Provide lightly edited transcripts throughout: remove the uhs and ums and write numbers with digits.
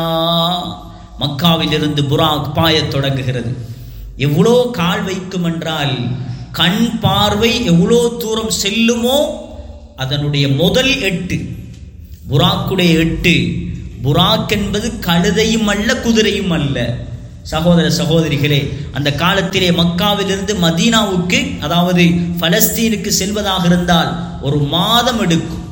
மக்காவிலிருந்து புராக் பாயத் தொடங்குகிறது. எவ்வளோ கால் வைக்கும் என்றால் கண் பார்வை எவ்வளோ தூரம் செல்லுமோ அதனுடைய முதல் 8 புராக்குடைய 8. புராக் என்பது கழுதையும் அல்ல, குதிரையும் அல்ல. சகோதர சகோதரிகளே, அந்த காலத்திலே மக்காவிலிருந்து மதீனாவுக்கு, அதாவது பலஸ்தீனுக்கு செல்வதாக இருந்தால் 1 மாதம் எடுக்கும்.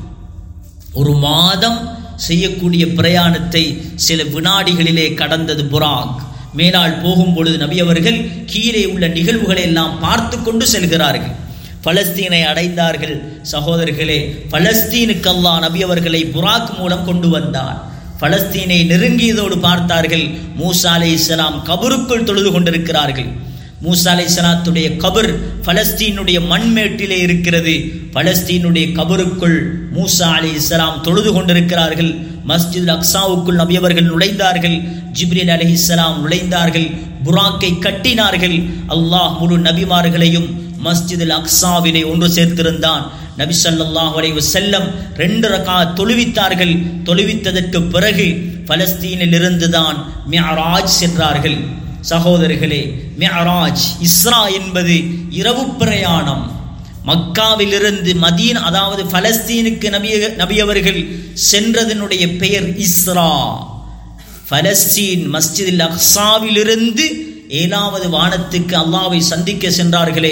1 மாதம் செய்யக்கூடிய பிரயாணத்தை சில வினாடிகளிலே கடந்தது புராக். மேலால் போகும் பொழுது நபி அவர்கள் கீழே உள்ள நிகழ்வுகளை எல்லாம் பார்த்து கொண்டு செல்கிறார்கள். பலஸ்தீனை அடைந்தார்கள். சகோதரர்களே, பலஸ்தீனுக்கு அல்லாஹ் நபி அவர்களை புராக் மூலம் கொண்டு வந்தார். பலஸ்தீனை நெருங்கியதோடு பார்த்தார்கள், மூசா அலைஹிஸ்ஸலாம் கபருக்குள் தொழுது கொண்டிருக்கிறார்கள். மூசா அலைஹிஸ்ஸலாத்துடைய கபர் பலஸ்தீனுடைய மண்மேட்டிலே இருக்கிறது. பலஸ்தீனுடைய கபருக்குள் மூசா அலைஹிஸ்ஸலாம் தொழுது கொண்டிருக்கிறார்கள். மஸ்ஜித் அக்ஸாவுக்குள் நபி அவர்கள் நுழைந்தார்கள். ஜிப்ரீல் அலைஹிஸ்ஸலாம் நுழைந்தார்கள். புராக்கை கட்டினார்கள். அல்லாஹ் முழு நபிமார்களையும் மஸ்ஜித் அக்ஸாவிலே ஒன்று சேர்த்திருந்தான். நபி ஸல்லல்லாஹு அலைஹி வஸல்லம் 2 ரக்காத் தொழுவித்தார்கள். தொழுவித்ததற்கு பிறகு பலஸ்தீனில் இருந்துதான் மிஅராஜ் சென்றார்கள். சகோதரர்களே, மிஅராஜ், இஸ்ரா என்பது இரவு பிரயாணம். மக்காவிலிருந்து மதீனா, அதாவது பலஸ்தீனுக்கு நபி அவர்கள் சென்றதனுடைய பெயர் இஸ்ரா. பலஸ்தீன் மஸ்ஜித் அக்ஸாவிலிருந்து 7வது வானத்துக்கு அல்லாஹ்வை சந்திக்க சென்றார்களே,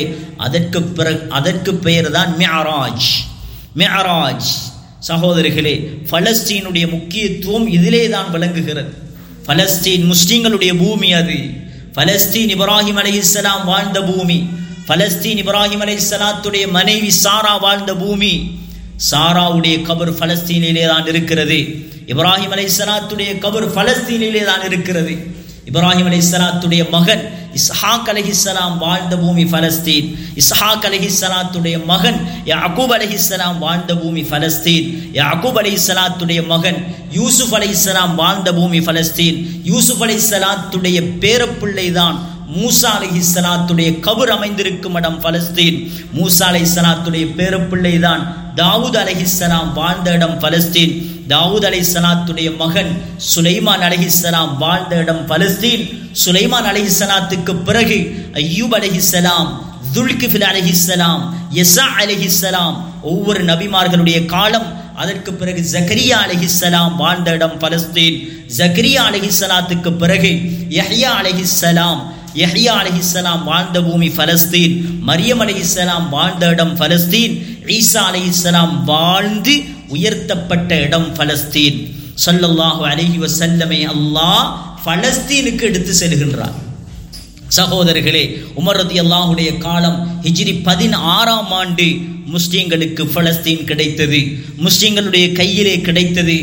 அதற்கு பெயர் தான் மிஅராஜ். மிஅராஜ். சகோதரர்களே, பலஸ்தீனுடைய முக்கியத்துவம் இதிலே தான் விளங்குகிறது. பலஸ்தீன் முஸ்லிம்களுடைய பூமி. அது பலஸ்தீன் இப்ராஹிம் அலைஹிஸ்ஸலாம் வாழ்ந்த பூமி. பலஸ்தீன் இப்ராஹிம் அலைஹிஸ்ஸலாத்துடைய மனைவி சாரா வாழ்ந்த பூமி. சாராவுடைய கபர் பலஸ்தீனிலே தான் இருக்கிறது. இப்ராஹிம் அலைஹிஸ்ஸலாத்துடைய கபர் பலஸ்தீனிலே தான் இருக்கிறது. இப்ராஹிம் அலைஹிஸ்ஸலாத்துடைய மகன் இஸ்ஹாக் அலைஹிஸ்ஸலாம் வாழ்ந்த பூமி பலஸ்தீன். இஸ்ஹாக் அலைஹிஸ்ஸலாத்துடைய மகன் யாக்கூப் அலைஹிஸ்ஸலாம் வாழ்ந்த பூமி பலஸ்தீன். யாக்கூப் அலைஹிஸ்ஸலாத்துடைய மகன் யூசுப் அலைஹிஸ்ஸலாம் வாழ்ந்த பூமி பலஸ்தீன். யூசுப் அலைஹிஸ்ஸலாத்துடைய பேரப்பிள்ளை தான் மூசா அலைஹிஸ்ஸலாத்துடைய கபர் அமைந்திருக்கும் இடம் பலஸ்தீன். மூசா அலைஹிஸ்ஸலாத்துடைய பேரப்பிள்ளை தான் தாவூத் அலைஹிஸ்ஸலாம் வாழ்ந்த இடம் பலஸ்தீன். தாவூத் அலைஹிஸ்ஸலாத்துடைய மகன் சுலைமான் அலைஹிஸ்ஸலாம் வாழ்ந்த இடம் பலஸ்தீன். சுலைமான் அலைஹிஸ்ஸலாத்துக்கு பிறகு அய்யூப் அலைஹிஸ்ஸலாம், துல்கிஃபில் அலைஹிஸ்ஸலாம், யஸா அலைஹிஸ்ஸலாம், ஒவ்வொரு நபிமார்களுடைய காலம். அதற்கு பிறகு ஜக்கரியா அலைஹிஸ்ஸலாம் வாழ்ந்த இடம் பலஸ்தீன். ஜக்கரியா அலைஹிஸ்ஸலாத்துக்கு பிறகு யஹ்யா அலைஹிஸ்ஸலாம், யஹ்யா அலைஹிஸ்ஸலாம் வாழ்ந்த பூமி பலஸ்தீன். மரியம் அலைஹிஸ்ஸலாம் வாழ்ந்த இடம் பலஸ்தீன். ஈசா அலைஹிஸ்ஸலாம் வாழ்ந்து உயர்த்தப்பட்ட இடம் பலஸ்தீன். ஸல்லல்லாஹு அலைஹி வஸல்லமை அல்லாஹ் பலஸ்தீனுக்கு எடுத்து செல்கின்றார். சகோதரர்களே, உமர் ரலியல்லாஹுடைய காலம் ஹிஜ்ரி 16ஆம் ஆண்டு முஸ்லிம்களுக்கு பலஸ்தீன் கிடைத்தது. முஸ்லிம்களுடைய கையிலே கிடைத்தது.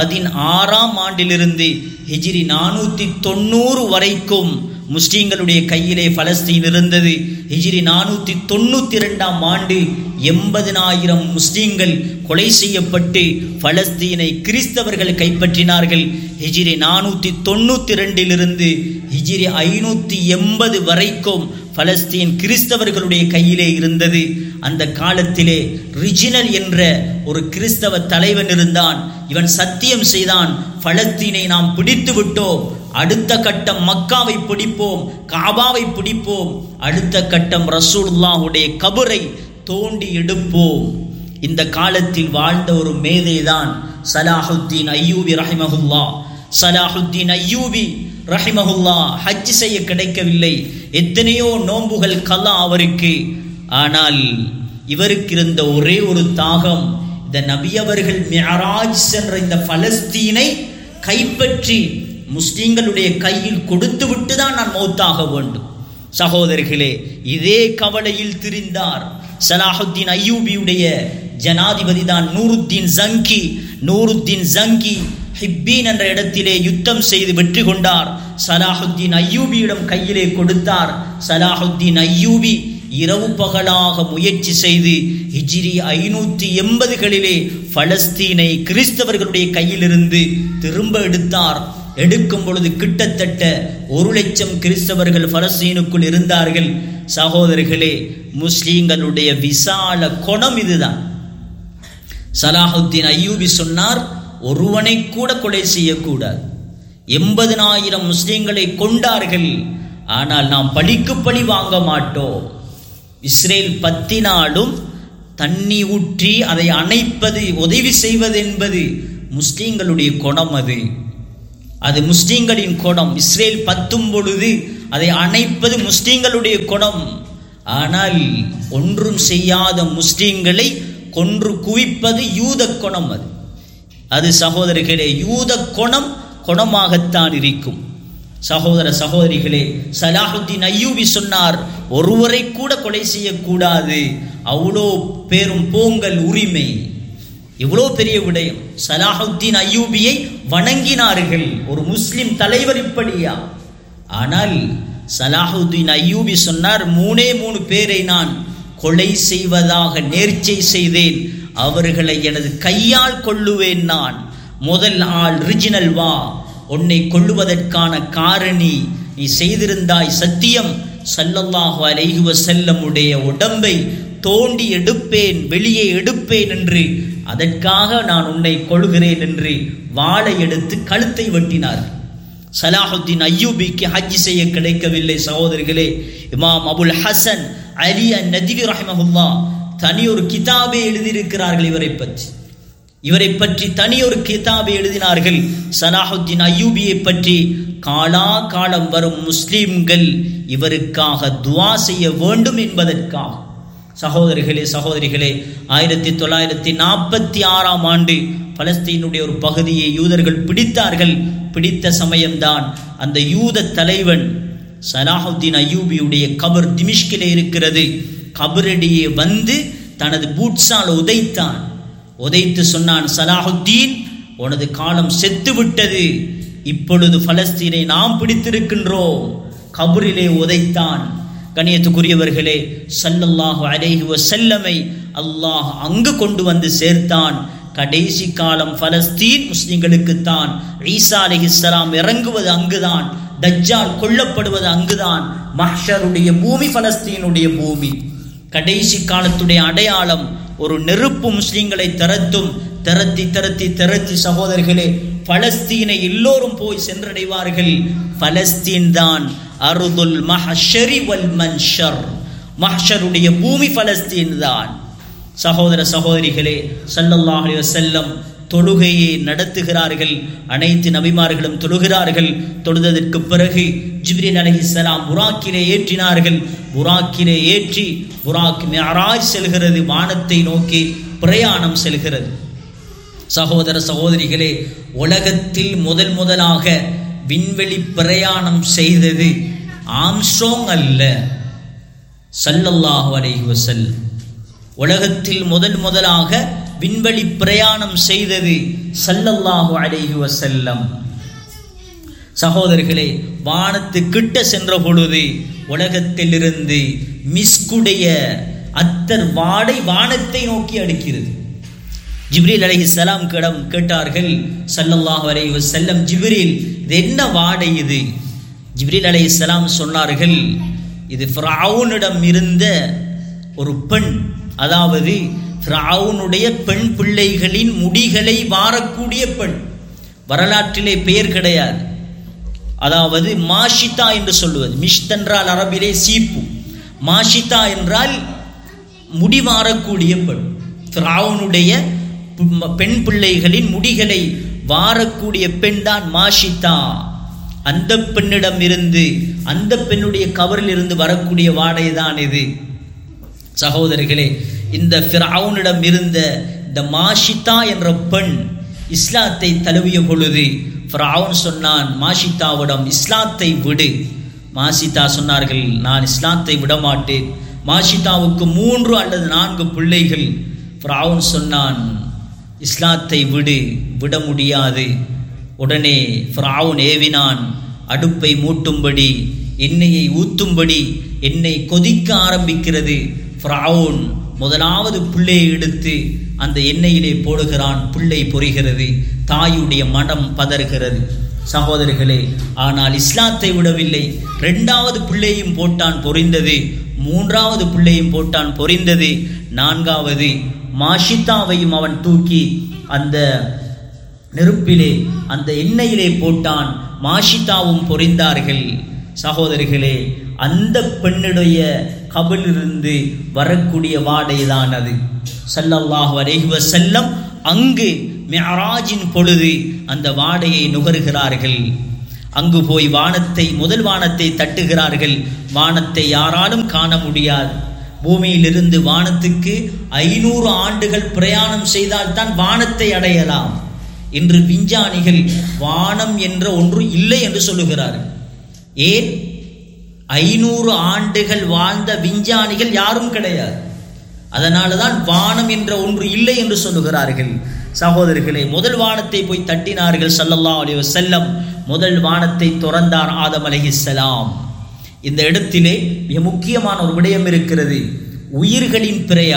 16ஆம் ஆண்டிலிருந்து ஹிஜ்ரி 490 வரைக்கும் முஸ்லிம்களுடைய கையிலே பலஸ்தீன் இருந்தது. ஹிஜ்ரி 492ஆம் ஆண்டு 80,000 முஸ்லிம்கள் கொலை செய்யப்பட்டு பலஸ்தீனை கிறிஸ்தவர்கள் கைப்பற்றினார்கள். ஹிஜ்ரி 492 ஹிஜ்ரி 580 வரைக்கும் பலஸ்தீன் கிறிஸ்தவர்களுடைய கையிலே இருந்தது. அந்த காலத்திலே ரிஜினல் என்ற ஒரு கிறிஸ்தவ தலைவன் இருந்தான். இவன் சத்தியம் செய்தான், பலஸ்தீனை நாம் பிடித்து விட்டோம், அடுத்த கட்டம் மக்காவை பிடிப்போம், காபாவை பிடிப்போம், அடுத்த கட்டம் ரசூலுல்லாஹுடைய கபரை தோண்டி எடுப்போம். இந்த காலத்தில் வாழ்ந்த ஒரு மேதைதான் சலாஹுத்தீன் அய்யூபி ரஹிமஹுல்லா. சலாஹுத்தீன் அய்யூபி ரஹிமஹுல்லா ஹஜ் செய்ய கிடைக்கவில்லை. எத்தனையோ நோன்புகள் கல்லா அவருக்கு. ஆனால் இவருக்கு இருந்த ஒரே ஒரு தாகம், இந்த நபி அவர்கள் மிஅராஜ் சென்ற இந்த பலஸ்தீனை கைப்பற்றி முஸ்லிம்களுடைய கையில் கொடுத்து விட்டு தான் நான் மௌத்தாக வேண்டும். சகோதரர்களே, இதே கவலையில் திரிந்தார். சலாஹுத்தீன் அய்யூபியுடைய ஜனாதிபதி தான் நூருத்தீன் ஜங்கி. நூருத்தீன் ஜங்கி ஹிப்பீன் என்ற இடத்திலே யுத்தம் செய்து வெற்றி கொண்டார். சலாஹுத்தீன் அய்யூபியிடம் கையிலே கொடுத்தார். சலாஹுத்தீன் அய்யூபி இரவு பகலாக முயற்சி செய்து ஹிஜ்ரி 580களிலே பலஸ்தீனை கிறிஸ்தவர்களுடைய கையிலிருந்து திரும்ப எடுத்தார். எடுக்கும் பொழுது கிட்டத்தட்ட 1,00,000 கிறிஸ்தவர்கள் பலஸ்தீனுக்குள் இருந்தார்கள். சகோதரர்களே, முஸ்லிம்களுடைய விசால குணம் இதுதான். சலாஹுத்தீன் அய்யூபி சொன்னார், ஒருவனை கூட கொலை செய்யக்கூடாது. 80,000 முஸ்லிம்களை கொண்டார்கள். ஆனால் நாம் பழிக்கு பழி வாங்க மாட்டோம். இஸ்ரேல் பத்தினாலும் தண்ணி ஊற்றி அதை அணைப்பது, உதவி செய்வது என்பது முஸ்லிம்களுடைய குணம். அது முஸ்லிம்களின் குணம். இஸ்ரேல் பத்தும் பொழுது அதை அணைப்பது முஸ்லிம்களுடைய குணம். ஆனால் ஒன்றும் செய்யாத முஸ்லிம்களை கொன்று குவிப்பது யூத குணம். அது சகோதரர்களே, யூத குணமாகத்தான் இருக்கும். சகோதர சகோதரிகளே, சலாஹுத்தீன் அய்யூபி சொன்னார், ஒருவரை கூட கொலை செய்யக்கூடாது, அவ்வளோ பேரும் போங்கல் உரிமை. இவ்வளோ பெரிய விடயம். சலாஹுத்தீன் அய்யூபியை வணங்கினார்கள். ஒரு முஸ்லிம் தலைவர் இப்படியா? ஆனால் சலாஹுத்தீன் அய்யூபி சொன்னார், 3 பேரை நான் கொலை செய்வதாக நேர்ச்சை செய்தேன், அவர்களை எனது கையால் கொல்லுவேன். நான் முதல் ஆள் ரிஜினல் வா, உன்னை கொல்லுவதற்கான காரணி நீ செய்திருந்தாய் சத்தியம், ஸல்லல்லாஹு அலைஹி வஸல்லமுடைய உடம்பை தோண்டி எடுப்பேன், வெளியே எடுப்பேன் என்று, அதற்காக நான் உன்னை கொள்கிறேன் என்று வாளை எடுத்து கழுத்தை வெட்டினார். சலாஹுத்தீன் அய்யூபிக்கு ஹஜ் செய்ய கிடைக்கவில்லை. சகோதரர்களே, இமாம் அபுல் ஹசன் அலி அன்-நத்வி ரஹிமஹுல்லாஹ் தனியொரு கிதாபை எழுதியிருக்கிறார்கள். இவரை பற்றி தனியொரு கிதாபை எழுதினார்கள். சலாஹுத்தீன் அய்யூபியை பற்றி காலம் வரும் முஸ்லிம்கள் இவருக்காக துஆ செய்ய வேண்டும் என்பதற்காக. சகோதரிகளே, 1946ஆம் ஆண்டு பலஸ்தீனுடைய ஒரு பகுதியை யூதர்கள் பிடித்தார்கள். பிடித்த சமயம்தான் அந்த யூத தலைவன் சலாஹுத்தீன் அய்யூபியுடைய கபர் திமிஷ்கிலே இருக்கிறது. கபரடியே வந்து தனது பூட்ஸால் உதைத்து சொன்னான், சலாஹுத்தீன், உனது காலம் செத்து விட்டது, இப்பொழுது பலஸ்தீனை நாம் பிடித்திருக்கின்றோம். கபரிலே உதைத்தான். கண்ணியத்துக்குரியவர்களே, ஸல்லல்லாஹு அலைஹி வஸல்லமை அல்லாஹ் அங்கு கொண்டு வந்து சேர்த்தான். கடைசி காலம் பலஸ்தீன் முஸ்லிம்களுக்குத்தான். ஈசா அலைஹிஸ்ஸலாம் இறங்குவது அங்குதான், தஜ்ஜால் கொல்லப்படுவது அங்குதான். மஹ்ஷருடைய பூமி பலஸ்தீனுடைய பூமி. கடைசி காலத்துடைய அடையாளம் ஒரு நெருப்பு முஸ்லிம்களை திரத்தி சகோதரர்களே, பலஸ்தீனை எல்லோரும் போய் சென்றடைவார்கள். பலஸ்தீன் தான் அர்துல் மஹ்ஷரி வல் மன்ஷர், மஹ்ஷருடைய பூமி பலஸ்தீன் தான். சகோதர சகோதரிகளே, ஸல்லல்லாஹு அலைஹி வஸல்லம் தொழுகையை நடத்துகிறார்கள். அனைத்து நபிமார்களும் தொழுகிறார்கள். தொழுததற்கு பிறகு ஜிப்ரீல் அலைஹிஸ்ஸலாம் புராக்கிலே ஏற்றினார்கள். புராக்கிலே ஏற்றி புராக் மிஅராஜ் செல்கிறது, வானத்தை நோக்கி பிரயாணம் செல்கிறது. சகோதர சகோதரிகளே, உலகத்தில் முதலாக விண்வெளி பிரயாணம் செய்தது ஆம்ஸ்ட்ராங் அல்ல, ஸல்லல்லாஹு அலைஹி வஸல்லம். உலகத்தில் முதலாக விண்வெளி பிரயாணம் செய்தது ஸல்லல்லாஹு அலைஹி வஸல்லம். சகோதரர்களே, வானத்து கிட்ட சென்ற பொழுது உலகத்திலிருந்து மிஸ்குடைய அத்தர் வாடை வானத்தை நோக்கி அடிக்கிறது. ஜிப்ரீல் அலைஹிஸ்ஸலாம் கேட்டார்கள் ஸல்லல்லாஹு அலைஹி வஸல்லம், ஜிப்ரீல், இது என்ன வாடை இது? ஜிப்ரீல் அலைஹிஸ்ஸலாம் சொன்னார்கள், இது ஃபிரௌனிடம் இருந்த ஒரு பெண், அதாவது ஃபிரௌனுடைய பெண் பிள்ளைகளின் முடிகளை வாரக்கூடிய பெண். வரலாற்றிலே பெயர் கிடையாது. அதாவது மாஷிதா என்று சொல்லுவது. மிஷ்த் என்றால் அரபிலே சீப்பு, மாஷிதா என்றால் முடிவாரக்கூடிய பெண். ஃபிரௌனுடைய பெண் பிள்ளைகளின் முடிகளை வாரக்கூடிய பெண் தான் மாஷிதா. அந்த பெண்ணிடம் இருந்து, அந்த பெண்ணுடைய கவரில் இருந்து வரக்கூடிய வாடை தான் இது. சகோதரர்களே, இந்த ஃபிரௌனிடம் இருந்த இந்த மாஷிதா என்ற பெண் இஸ்லாத்தை தழுவிய பொழுது ஃபிரௌன் சொன்னான் மாஷிதாவிடம், இஸ்லாத்தை விடு. மாஷிதா சொன்னார்கள், நான் இஸ்லாத்தை விட மாட்டேன். மாஷிதாவுக்கு 3 அல்லது 4 பிள்ளைகள். ஃபிரௌன் சொன்னான், இஸ்லாத்தை விட முடியாது. உடனே ஃபிரௌன் ஏவினான், அடுப்பை மூட்டும்படி, எண்ணெயை ஊத்தும்படி. எண்ணெய் கொதிக்க ஆரம்பிக்கிறது. ஃபிரௌன் முதலாவது பிள்ளையை எடுத்து அந்த எண்ணெயிலே போடுகிறான். பிள்ளை பொரிகிறது. தாயுடைய மனம் பதறுகிறது. சகோதரர்களே, ஆனால் இஸ்லாத்தை விடவில்லை. 2வது பிள்ளையும் போட்டான், பொரிந்தது. 3வது பிள்ளையும் போட்டான், பொரிந்தது. 4வது மாஷிதாவையும் அவன் தூக்கி அந்த நெருப்பிலே, அந்த எண்ணெயிலே போட்டான். மாஷிதாவும் பொரிந்தார்கள். சகோதரிகளே, அந்த பெண்ணுடைய கபிலிருந்து வரக்கூடிய வாடைதான் அது. ஸல்லல்லாஹு அலைஹி வஸல்லம் அங்கு மிஅராஜின் பொழுது அந்த வாடையை நுகர்கிறார்கள். அங்கு போய் முதல் வானத்தை தட்டுகிறார்கள். வானத்தை யாராலும் காண முடியாது. பூமியிலிருந்து வானத்துக்கு 500 ஆண்டுகள் பிரயாணம் செய்தால்தான் வானத்தை அடையலாம். இன்று விஞ்ஞானிகள் வானம் என்ற ஒன்று இல்லை என்று சொல்லுகிறார்கள். ஏன்? 500 ஆண்டுகள் வாழ்ந்த விஞ்ஞானிகள் யாரும் கிடையாது. அதனாலதான் வானம் என்ற ஒன்று இல்லை என்று சொல்லுகிறார்கள். சகோதரர்களே, முதல் வானத்தை போய் தட்டினார்கள் ஸல்லல்லாஹு அலைஹி வஸல்லம். முதல் வானத்தை திறந்தார் ஆதம் அலைஹிஸ்ஸலாம். இந்த இடத்திலே மிக முக்கியமான ஒரு விடயம் இருக்கிறது. உயிர்களின்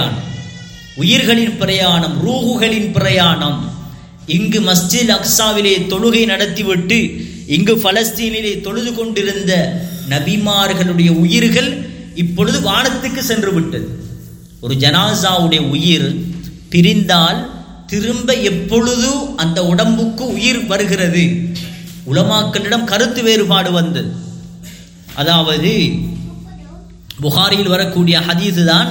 பிரயாணம், ரூஹுகளின் பிரயாணம். இங்கு மஸ்ஜித் அக்ஸாவிலே தொழுகை நடத்திவிட்டு இங்கு பலஸ்தீனிலே தொழுது கொண்டிருந்த நபிமார்களுடைய உயிர்கள் இப்பொழுது வானத்துக்கு சென்று விட்டது. ஒரு ஜனாசாவுடைய உயிர் பிரிந்தால் திரும்ப எப்பொழுது அந்த உடம்புக்கு உயிர் வருகிறது? உலமாக்களிடம் கருத்து வேறுபாடு வந்தது. அதாவது புகாரியில் வரக்கூடிய ஹதீஸ் தான்,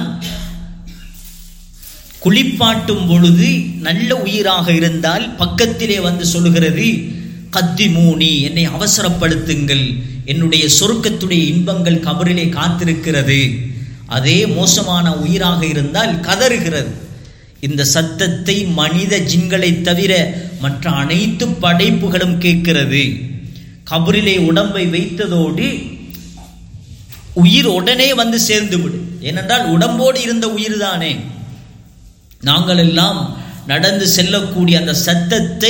குளிப்பாட்டும் பொழுது நல்ல உயிராக இருந்தால் பக்கத்திலே வந்து சொல்லுகிறது, கத்திமூனி, என்னை அவசரப்படுத்துங்கள், என்னுடைய சொர்க்கத்துடைய இன்பங்கள் கபரிலே காத்திருக்கிறது. அதே மோசமான உயிராக இருந்தால் கதறுகிறது. இந்த சத்தத்தை மனித ஜின்களை தவிர மற்ற அனைத்து படைப்புகளும் கேட்கிறது. கபரிலே உடம்பை வைத்ததோடு உயிர் உடனே வந்து சேர்ந்து விடும். ஏனென்றால் உடம்போடு இருந்த உயிர் தானே. நாங்கள் எல்லாம் நடந்து செல்லக்கூடிய அந்த சத்தத்தை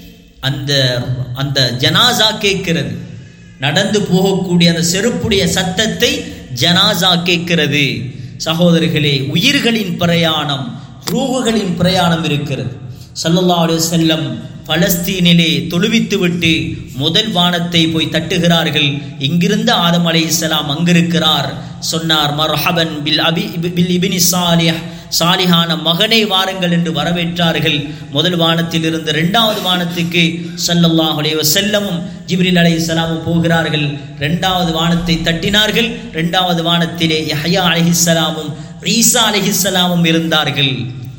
அந்த ஜனாசா கேட்கிறது. நடந்து போகக்கூடிய அந்த செருப்புடைய சத்தத்தை ஜனாசா கேட்கிறது. சகோதரர்களே, உயிர்களின் பிரயாணம், ரூஹுகளின் பிரயாணம் இருக்கிறது. ஸல்லல்லாஹு அலைஹி வஸல்லம் பலஸ்தீனிலே தொழுவித்து விட்டு முதல் வானத்தை போய் தட்டுகிறார்கள். இங்கிருந்து ஆதம் அலைஹிஸ்ஸலாம் அங்கிருக்கிறார். சொன்னார், மர்ஹபன் பில் இப்னி சாலிஹ், சாலிஹான மகனை வாருங்கள் என்று வரவேற்றார்கள். முதல் வானத்தில் இருந்து இரண்டாவது வானத்துக்கு ஸல்லல்லாஹு அலைஹி வஸல்லமும் ஜிப்ரீல் அலைஹிஸ்ஸலாமும் போகிறார்கள். இரண்டாவது வானத்தை தட்டினார்கள். இரண்டாவது வானத்திலே யஹ்யா அலைஹிஸ்ஸலாமும் ஈசா அலைஹிஸ்ஸலாமும் இருந்தார்கள்.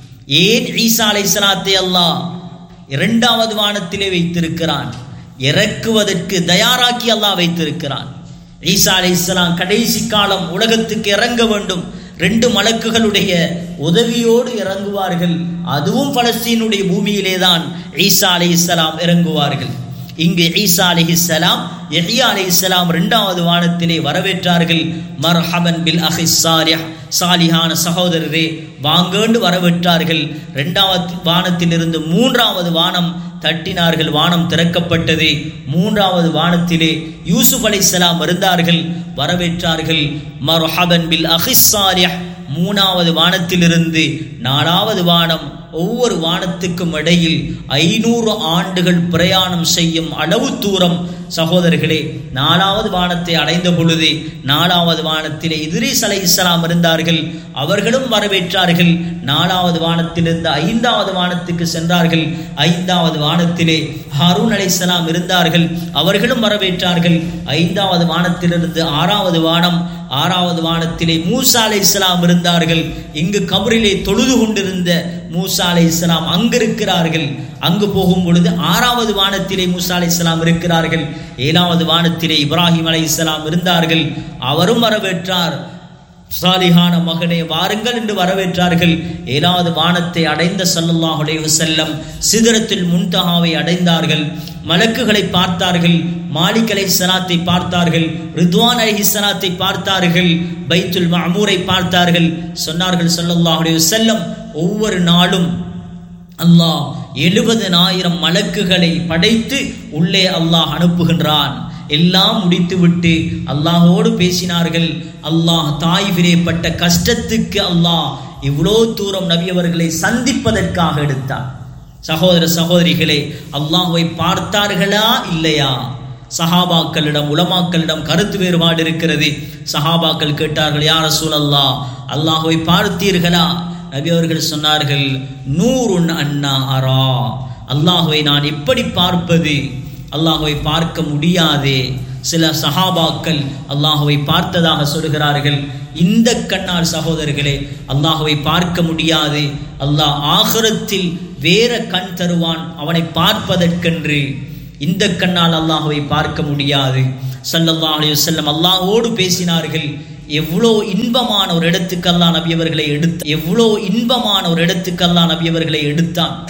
ஏன் ஈசா அலைஹிஸ்ஸலாத்தை அல்லாஹ் இரண்டாவது வானத்திலே வைத்திருக்கிறான்? இறக்குவதற்கு தயாராக்கி அல்லாஹ் வைத்திருக்கிறான். ஈசா அலைஹிஸ்ஸலாம் கடைசி காலம் உலகத்துக்கு இறங்க வேண்டும். 2 மலக்குகளுடைய உதவியோடு இறங்குவார்கள். அதுவும் பலஸ்தீனுடைய பூமியிலே தான் ஈசா அலைஹிஸ்ஸலாம் இறங்குவார்கள். இங்கு ஈசா அலைஹிஸ்ஸலாம் யஹ்யா அலைஹிஸ்ஸலாம் இரண்டாவது வானத்திலே வரவேற்றார்கள். மர்ஹபன் பில் அஹி சாலிஹ், சாலிஹான சகோதரரே வாங்கேண்டு வரவேற்றார்கள். இரண்டாவது வானத்திலிருந்து மூன்றாவது வானம் தட்டினார்கள். வானம் திறக்கப்பட்டது. மூன்றாவது வானத்திலே யூசுப் அலைஹிஸ்ஸலாம் இருந்தார்கள், வரவேற்றார்கள். மர்ஹபன் பில் அஹி சாலிஹ். மூணாவது வானத்திலிருந்து 4வது வானம், ஒவ்வொரு வானத்துக்கும் இடையில் 500 ஆண்டுகள் பிரயாணம் செய்யும் அளவு தூரம். சகோதரர்களே, 4வது வானத்தை அடைந்த பொழுது 4வது வானத்திலே இத்ரீஸ் அலைஹிஸ்ஸலாம் இருந்தார்கள், அவர்களும் வரவேற்றார்கள். 4வது வானத்திலிருந்து 5வது வானத்துக்கு சென்றார்கள். 5வது வானத்திலே ஹாரூன் அலைஹிஸ்ஸலாம் இருந்தார்கள், அவர்களும் வரவேற்றார்கள். 5வது வானத்திலிருந்து 6வது வானம், 6வது வானத்திலே மூசா அலைஹிஸ்ஸலாம் இருந்தார்கள். இங்கு கபரிலே தொழுது கொண்டிருந்த மூசா அலைஹிஸ்ஸலாம் அங்கிருக்கிறார்கள். அங்கு போகும் பொழுது 6வது வானத்திலே மூசா அலைஹிஸ்ஸலாம் இருக்கிறார்கள். 7வது வானத்திலே இப்ராஹிம் அலைஹிஸ்ஸலாம் இருந்தார்கள், அவரும் வரவேற்றார். சாலிஹான மகனே வாருங்கள் என்று வரவேற்றார்கள். 7வது வானத்தை அடைந்த ஸல்லல்லாஹு அலைஹி வஸல்லம் சிதறத்துல் முன்தஹாவை அடைந்தார்கள். மலக்குகளை பார்த்தார்கள், மாலிக் அலைஹிஸ்ஸலாத்தை பார்த்தார்கள், ரித்வான் அலைஹிஸ்ஸலாத்தை பார்த்தார்கள், பைத்துல் மஅமூரை பார்த்தார்கள். சொன்னார்கள் ஸல்லல்லாஹு அலைஹி வஸல்லம், ஒவ்வொரு நாளும் அல்லாஹ் 70,000 மலக்குகளை படைத்து உள்ளே அல்லாஹ் அனுப்புகின்றான். எல்லாம் முடித்துவிட்டு அல்லாஹோடு பேசினார்கள். அல்லாஹ் தாயிஃபிலே பட்ட கஷ்டத்துக்கு அல்லாஹ் இவ்வளோ தூரம் நபி அவர்களை சந்திப்பதற்காக எடுத்தார். சகோதர சகோதரிகளே, அல்லாஹ்வை பார்த்தார்களா இல்லையா? சஹாபாக்களிடம், உலமாக்களிடம் கருத்து வேறுபாடு இருக்கிறது. சஹாபாக்கள் கேட்டார்கள், யா ரசூலல்லாஹ், அல்லாஹ்வை பார்த்தீர்களா? நபி அவர்கள் சொன்னார்கள், நூருன் அன்னா அரா, அல்லாஹ்வை நான் எப்படி பார்ப்பது? அல்லாஹ்வை பார்க்க முடியாதே. சில சஹாபாக்கள் அல்லாஹ்வை பார்த்ததாக சொல்கிறார்கள். இந்த கண்ணால் சகோதரர்களே அல்லாஹ்வை பார்க்க முடியாது. அல்லாஹ் ஆகிரத்தில் வேற கண் தருவான் அவனை பார்ப்பதற்கென்று. இந்த கண்ணால் அல்லாஹ்வை பார்க்க முடியாது. ஸல்லல்லாஹு அலைஹி வஸல்லம் அல்லாஹ்வோடு பேசினார்கள். எவ்வளோ இன்பமான ஒரு இடத்துக்கு அல்லாஹ் நபி அவர்களை எடுத்தான்.